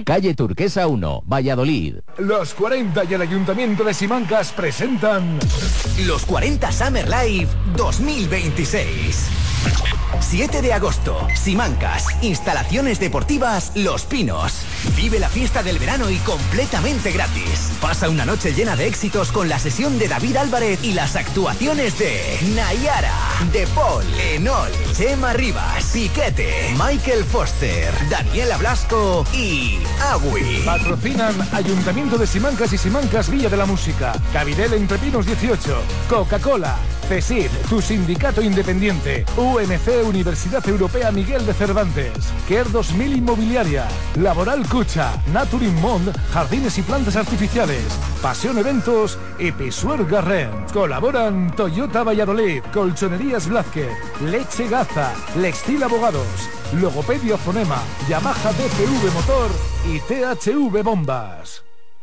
calle Turquesa 1, Valladolid. Los 40 y el Ayuntamiento de Simancas presentan Los 40 Summer Live 2026. 7 de agosto, Simancas, instalaciones deportivas Los Pinos. Vive la fiesta del verano y completamente gratis. Pasa una noche llena de éxitos con la sesión de David Álvarez y las actuaciones de Nayara, De Paul, Enol, Chema Rivas, Piquete, Michael Foster, Daniela Blasco y Agui. Patrocinan Ayuntamiento de Simancas y Simancas Villa de la Música, Cavidel Entre Pinos 18, Coca-Cola, CESID, tu sindicato independiente, UNC Universidad Europea Miguel de Cervantes, Care 2000 Inmobiliaria, Laboral Cucha, Naturin Mond, Jardines y Plantas Artificiales, Pasión Eventos y Pisuer Garren. Colaboran Toyota Valladolid, Colchonerías Blázquez, Leche Gaza, Lextil Abogados, Logopedia Fonema, Yamaha DPV Motor y THV Bombas.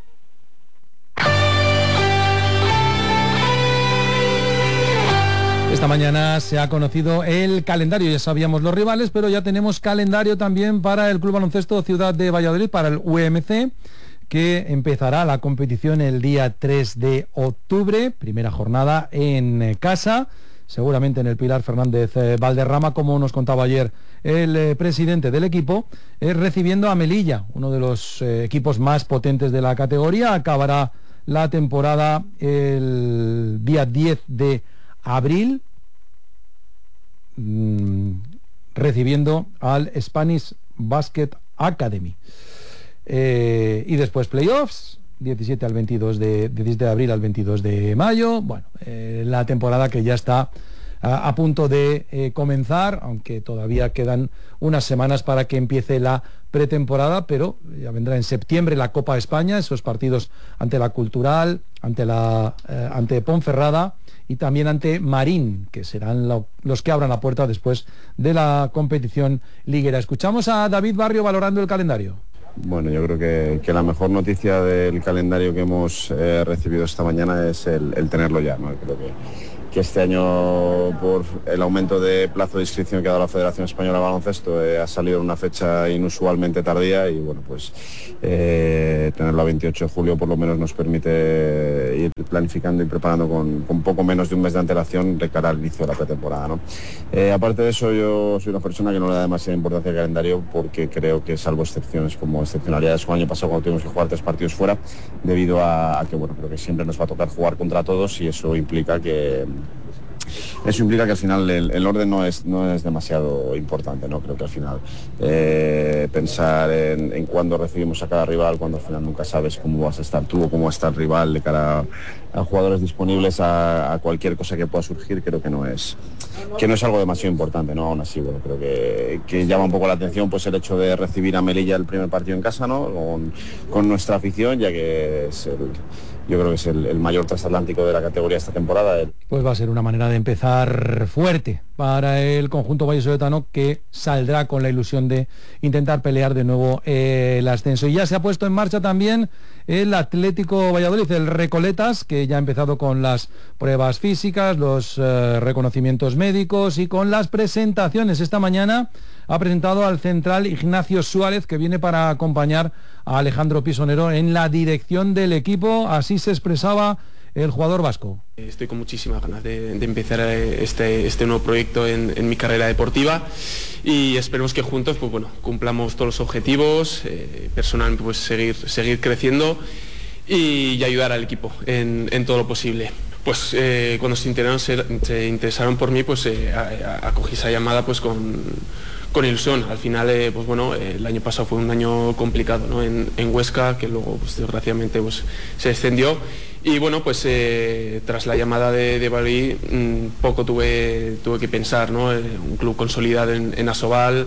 Esta mañana se ha conocido el calendario, ya sabíamos los rivales, pero ya tenemos calendario también para el Club Baloncesto Ciudad de Valladolid, para el UMC, que empezará la competición el día 3 de octubre, primera jornada en casa, seguramente en el Pilar Fernández Valderrama, como nos contaba ayer el presidente del equipo, recibiendo a Melilla, uno de los equipos más potentes de la categoría. Acabará la temporada el día 10 de abril, recibiendo al Spanish Basket Academy, y después playoffs 17 de abril al 22 de mayo. Bueno, la temporada que ya está a punto de comenzar, aunque todavía quedan unas semanas para que empiece la pretemporada, pero ya vendrá en septiembre la Copa España, esos partidos ante la Cultural, ante Ponferrada y también ante Marín, que serán los que abran la puerta después de la competición liguera. Escuchamos a David Barrio valorando el calendario. Bueno, yo creo que la mejor noticia del calendario que hemos recibido esta mañana es el tenerlo ya, ¿no? Creo que este año, por el aumento de plazo de inscripción que ha dado la Federación Española de Baloncesto, ha salido en una fecha inusualmente tardía y bueno, pues tenerlo a 28 de julio por lo menos nos permite ir planificando y preparando con poco menos de un mes de antelación de cara al inicio de la pretemporada, ¿no? Aparte de eso, yo soy una persona que no le da demasiada importancia al calendario, porque creo que, salvo excepciones como excepcionalidades como el año pasado cuando tuvimos que jugar 3 partidos fuera, debido a que bueno, creo que siempre nos va a tocar jugar contra todos, y eso implica que al final el orden no es demasiado importante, ¿no? Creo que al final pensar en cuándo recibimos a cada rival, cuando al final nunca sabes cómo vas a estar tú o cómo va a estar el rival de cara a jugadores disponibles a cualquier cosa que pueda surgir, creo que no es algo demasiado importante, ¿no? Aún así, bueno, creo que llama un poco la atención pues el hecho de recibir a Melilla el primer partido en casa, ¿no? Con nuestra afición, ya que yo creo que es el mayor transatlántico de la categoría esta temporada. Pues va a ser una manera de empezar fuerte para el conjunto vallisoletano, que saldrá con la ilusión de intentar pelear de nuevo el ascenso. Y ya se ha puesto en marcha también el Atlético Valladolid, el Recoletas, que ya ha empezado con las pruebas físicas, los reconocimientos médicos y con las presentaciones. Esta mañana ha presentado al central Ignacio Suárez, que viene para acompañar a Alejandro Pisonero en la dirección del equipo. Así se expresaba el jugador vasco. Estoy con muchísimas ganas de empezar este nuevo proyecto en mi carrera deportiva, y esperemos que juntos pues bueno, cumplamos todos los objetivos, personalmente pues seguir creciendo y ayudar al equipo en todo lo posible. Pues cuando se interesaron por mí, pues acogí esa llamada pues con ilusión. Al final, pues bueno, el año pasado fue un año complicado, ¿no? en Huesca, que luego pues desgraciadamente pues se descendió. Y bueno, pues tras la llamada de Valladolid, poco tuve que pensar, ¿no? Un club consolidado en Asobal,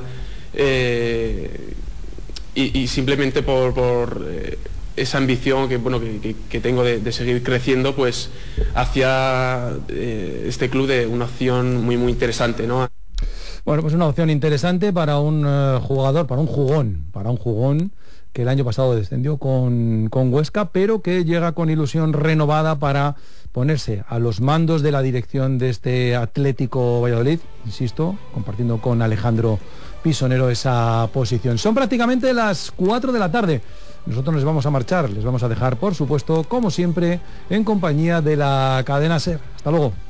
y simplemente por esa ambición que tengo de seguir creciendo, pues hacia este club de una opción muy interesante, ¿no? Bueno, pues una opción interesante para un jugador, para un jugón que el año pasado descendió con Huesca, pero que llega con ilusión renovada para ponerse a los mandos de la dirección de este Atlético Valladolid, insisto, compartiendo con Alejandro Pisonero esa posición. Son prácticamente las 4 de la tarde. Nosotros nos vamos a marchar, les vamos a dejar, por supuesto, como siempre, en compañía de la cadena SER. Hasta luego.